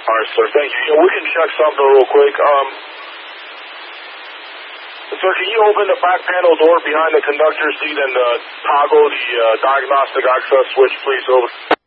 All right, sir. Thank you. Yeah, we can check something real quick. Sir, can you open the back panel door behind the conductor's seat and toggle the diagnostic access switch, please? Over.